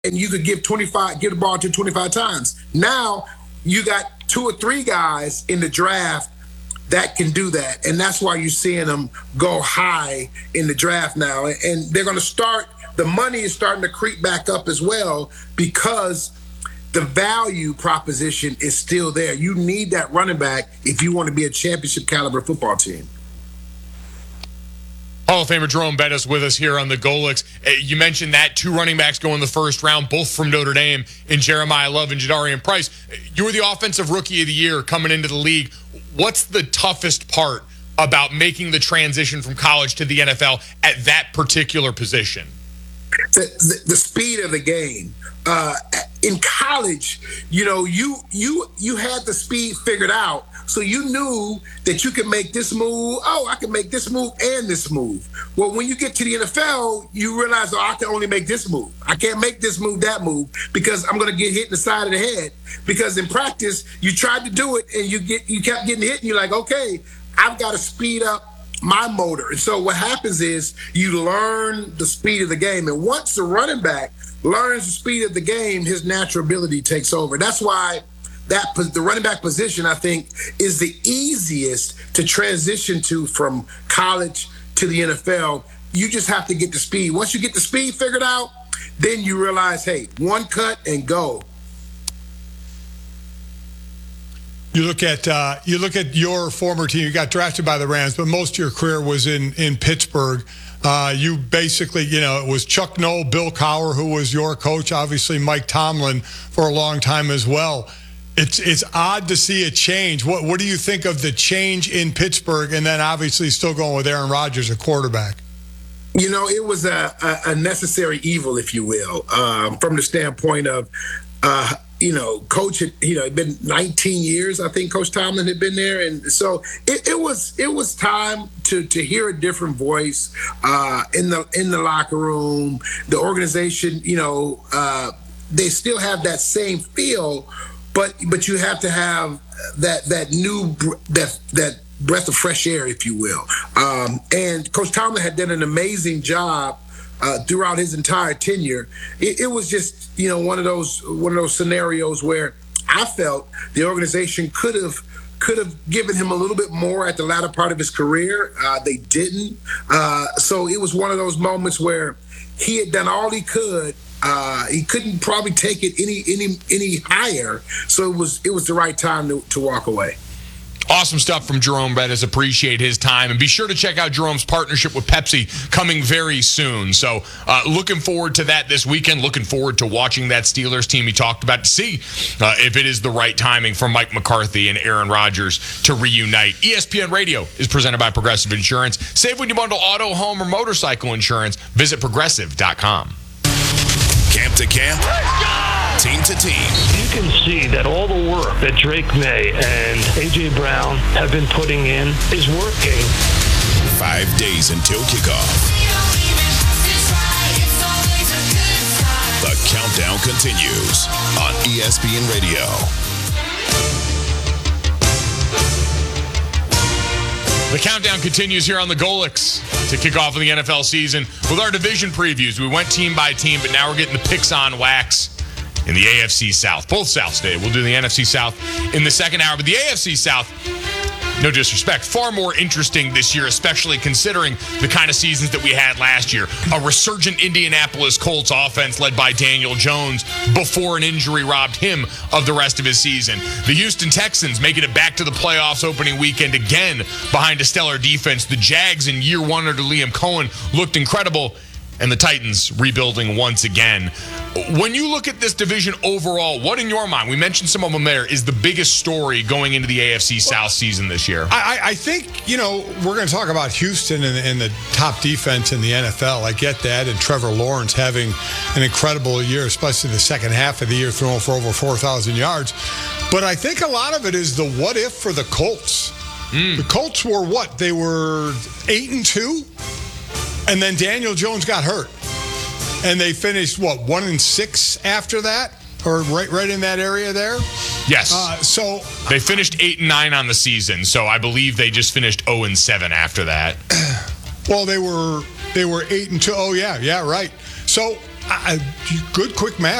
and you could give the ball to 25 times. Now you got 2 or 3 guys in the draft that can do that, and that's why you're seeing them go high in the draft now. And they're going to start. The money is starting to creep back up as well because the value proposition is still there. You need that running back if you want to be a championship caliber football team. Hall of Famer Jerome Bettis with us here on the Golics. You mentioned that 2 running backs go in the first round, both from Notre Dame, in Jeremiah Love and Jadarian Price. You were the offensive rookie of the year coming into the league. What's the toughest part about making the transition from college to the NFL at that particular position? The speed of the game. In college, you had the speed figured out, so you knew that you could make this move. Oh, I can make this move and this move. Well, when you get to the NFL, you realize, I can only make this move. I can't make this move, that move, because I'm going to get hit in the side of the head. Because in practice, you tried to do it and you kept getting hit, and you're like, okay, I've got to speed up my motor. And so what happens is you learn the speed of the game, and once the running back learns the speed of the game, his natural ability takes over. That's why the running back position, I think, is the easiest to transition to from college to the NFL. You just have to get the speed. Once you get the speed figured out, then you realize, hey, one cut and go. You look at your former team. You got drafted by the Rams, but most of your career was in Pittsburgh. You basically, it was Chuck Noll, Bill Cowher, who was your coach, obviously Mike Tomlin for a long time as well. It's odd to see a change. What do you think of the change in Pittsburgh, and then obviously still going with Aaron Rodgers at quarterback? It was a necessary evil, if you will, from the standpoint of, Coach had, been 19 years, I think Coach Tomlin had been there. And so it was time to hear a different voice in the locker room. The organization, they still have that same feel, but you have to have that breath of fresh air, if you will. And Coach Tomlin had done an amazing job throughout his entire tenure. It was just, one of those scenarios where I felt the organization could have given him a little bit more at the latter part of his career. They didn't. So it was one of those moments where he had done all he could. He couldn't probably take it any higher. So it was the right time to walk away. Awesome stuff from Jerome Bettis. Appreciate his time. And be sure to check out Jerome's partnership with Pepsi coming very soon. So looking forward to that this weekend. Looking forward to watching that Steelers team he talked about to see if it is the right timing for Mike McCarthy and Aaron Rodgers to reunite. ESPN Radio is presented by Progressive Insurance. Save when you bundle auto, home, or motorcycle insurance. Visit Progressive.com. Camp to camp. Let's go! Team to team. You can see that all the work that Drake May and A.J. Brown have been putting in is working. 5 days until kickoff. The countdown continues on ESPN Radio. The countdown continues here on the Golics to kick off the NFL season with our division previews. We went team by team, but now we're getting the picks on wax in the AFC South. Both Souths today. We'll do the NFC South in the second hour, but the AFC South, no disrespect, far more interesting this year, especially considering the kind of seasons that we had last year. A resurgent Indianapolis Colts offense led by Daniel Jones before an injury robbed him of the rest of his season. The Houston Texans making it back to the playoffs opening weekend again behind a stellar defense. The Jags in year one under Liam Cohen looked incredible. And the Titans rebuilding once again. When you look at this division overall, what in your mind, we mentioned some of them there, is the biggest story going into the AFC South season this year? I think, we're going to talk about Houston and the top defense in the NFL. I get that. And Trevor Lawrence having an incredible year, especially the second half of the year, throwing for over 4,000 yards. But I think a lot of it is the what if for the Colts. The Colts were what? They were 8-2? And then Daniel Jones got hurt. And they finished, 1-6 after that? Or right in that area there? Yes. So they finished 8-9 on the season. So I believe they just finished 0-7 after that. Well, they were 8-2. Oh, yeah, right. So Good quick math.